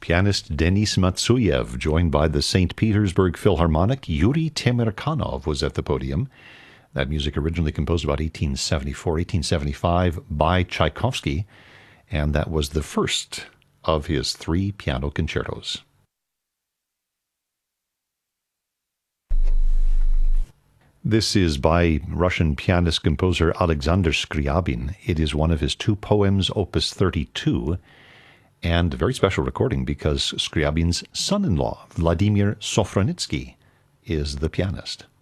Pianist Denis Matsuyev, joined by the St. Petersburg Philharmonic. Yuri Temirkanov was at the podium. That music originally composed about 1874, 1875 by Tchaikovsky, and that was the first of his 3 piano concertos. This is by Russian pianist-composer Alexander Scriabin. It is one of his 2 poems, Opus 32, and a very special recording because Scriabin's son-in-law, Vladimir Sofronitsky, is the pianist.